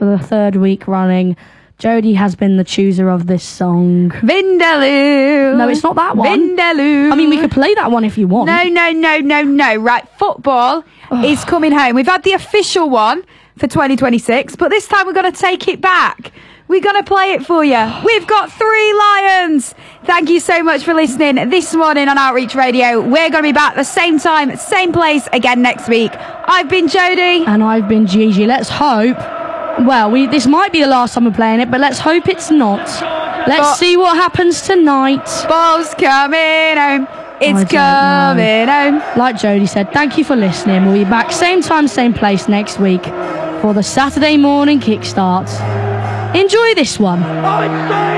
for the third week running, Jodie has been the chooser of this song. Vindaloo. No, it's not that one. Vindaloo. I mean, we could play that one if you want. No. Right, football is coming home. We've had the official one for 2026, but this time we're going to take it back. We're going to play it for you. We've got 3 Lions. Thank you so much for listening this morning on Outreach Radio. We're going to be back at the same time, same place again next week. I've been Jodie. And I've been Gigi. Let's hope. Well, this might be the last time we're playing it, but let's hope it's not. Let's see what happens tonight. Ball's coming home. It's coming home. Like Jodie said, thank you for listening. We'll be back same time, same place next week for the Saturday morning kickstart. Enjoy this one.